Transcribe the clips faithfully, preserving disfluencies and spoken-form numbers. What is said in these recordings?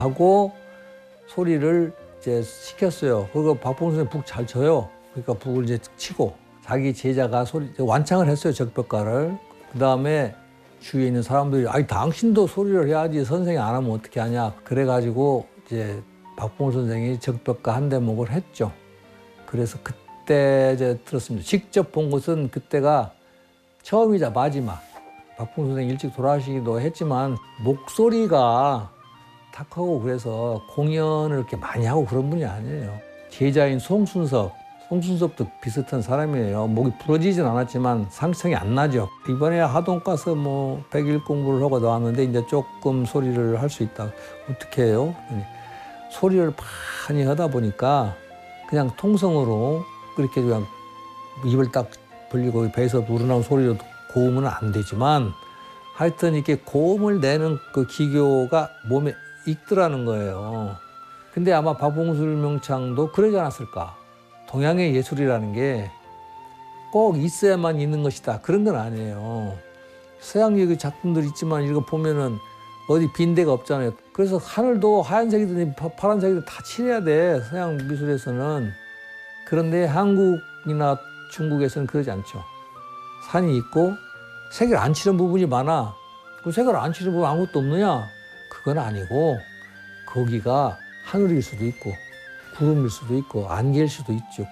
하고 소리를 이제 시켰어요. 그리고 박봉수 선생님 북 잘 쳐요. 그러니까 북을 이제 치고 자기 제자가 소리 완창을 했어요. 적벽가를. 그 다음에 주위에 있는 사람들이 아니 당신도 소리를 해야지 선생이 안 하면 어떻게 하냐. 그래가지고 이제 박봉수 선생이 적벽가 한 대목을 했죠. 그래서 그때 이제 들었습니다. 직접 본 것은 그때가 처음이자 마지막. 박봉수 선생이 일찍 돌아가시기도 했지만 목소리가 탁하고 그래서 공연을 이렇게 많이 하고 그런 분이 아니에요. 제자인 송순섭, 송순섭도 비슷한 사람이에요. 목이 부러지진 않았지만 상성이 안 나죠. 이번에 하동 가서 뭐 백 일 공부를 하고 나왔는데 이제 조금 소리를 할 수 있다. 어떻게 해요? 소리를 많이 하다 보니까 그냥 통성으로 그렇게 그냥 입을 딱 벌리고 배에서 우러나온 소리로 고음은 안 되지만 하여튼 이렇게 고음을 내는 그 기교가 몸에 익더라는 거예요. 근데 아마 박봉수 명창도 그러지 않았을까. 동양의 예술이라는 게 꼭 있어야만 있는 것이다. 그런 건 아니에요. 서양 예술 작품들 있지만 이거 보면은 어디 빈 데가 없잖아요. 그래서 하늘도 하얀색이든 파란색이든 다 칠해야 돼. 서양 미술에서는. 그런데 한국이나 중국에서는 그러지 않죠. 산이 있고 색을 안 칠한 부분이 많아. 그 색을 안 칠한 부분 아무것도 없느냐? 그건 아니고 거기가 하늘일 수도 있고 구름일 수도 있고 안개일 수도 있죠.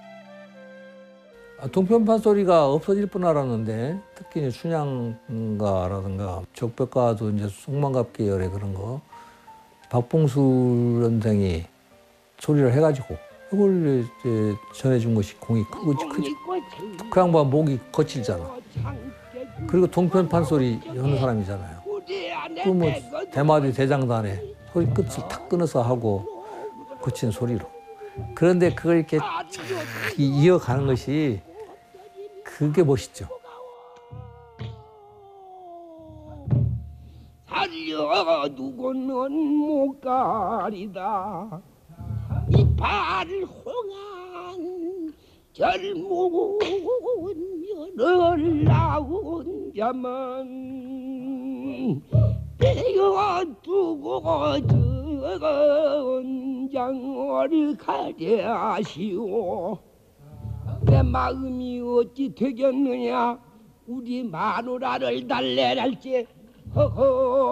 동편판 소리가 없어질 뻔 알았는데 특히 춘향가라든가 적벽가도 이제 송만갑 계열의 그런 거 박봉수 선생이 소리를 해가지고 그걸 이제 전해준 것이 공이 크고 크지. 그 양반 목이 거칠잖아. 그리고 동편판 소리 하는 사람이잖아요. 그 뭐 대마디 대장단에 소리 끝을 탁 끊어서 하고 거친 소리로. 그런데 그걸 이렇게 이어가는 것이 그게 멋있죠. 살려두고는 못 가리다. 이발 홍한 젊은 여를 나온 자만 빼어두고 적은 장어를 가려하시오. 내 마음이 어찌 되겠느냐. 우리 마누라를 달래랄지 허허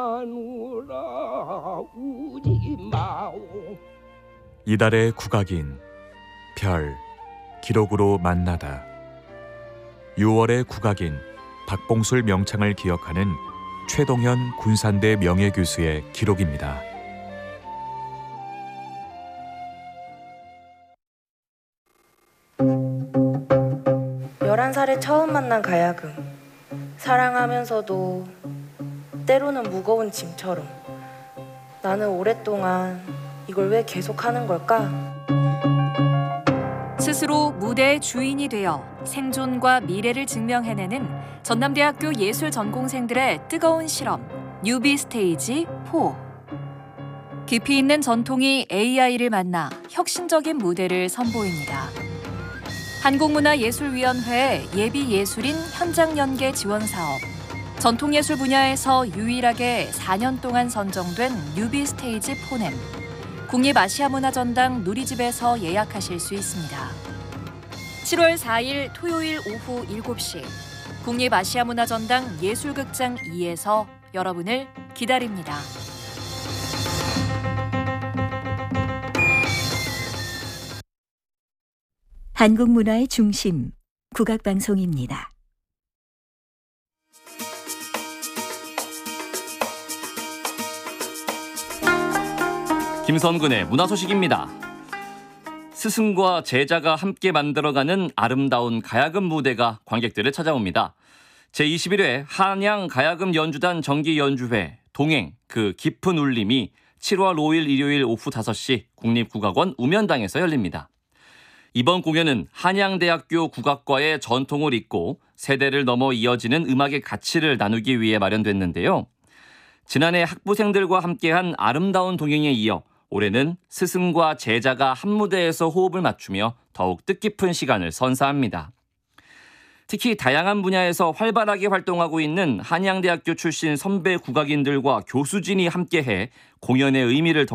마누라 우리 마오. 이달의 국악인 별 기록으로 만나다. 유월의 국악인 박봉술 명창을 기억하는 최동현 군산대 명예교수의 기록입니다. 열한 살에 처음 만난 가야금. 사랑하면서도 때로는 무거운 짐처럼. 나는 오랫동안 이걸 왜 계속하는 걸까? 스스로 무대의 주인이 되어 생존과 미래를 증명해내는 전남대학교 예술전공생들의 뜨거운 실험, 뉴비 스테이지 사. 깊이 있는 전통이 에이아이를 만나 혁신적인 무대를 선보입니다. 한국문화예술위원회의 예비예술인 현장연계 지원사업, 전통예술 분야에서 유일하게 사 년 동안 선정된 뉴비 스테이지 사는 국립아시아문화전당 누리집에서 예약하실 수 있습니다. 칠월 사일 토요일 오후 일곱 시 국립아시아문화전당 예술극장 이에서 여러분을 기다립니다. 한국 문화의 중심, 국악방송입니다. 김선근의 문화소식입니다. 스승과 제자가 함께 만들어가는 아름다운 가야금 무대가 관객들을 찾아옵니다. 제이십일 회 한양 가야금 연주단 정기연주회 동행 그 깊은 울림이 칠월 오일 일요일 오후 다섯 시 국립국악원 우면당에서 열립니다. 이번 공연은 한양대학교 국악과의 전통을 잇고 세대를 넘어 이어지는 음악의 가치를 나누기 위해 마련됐는데요. 지난해 학부생들과 함께한 아름다운 동행에 이어 올해는 스승과 제자가 한 무대에서 호흡을 맞추며 더욱 뜻깊은 시간을 선사합니다. 특히 다양한 분야에서 활발하게 활동하고 있는 한양대학교 출신 선배 국악인들과 교수진이 함께해 공연의 의미를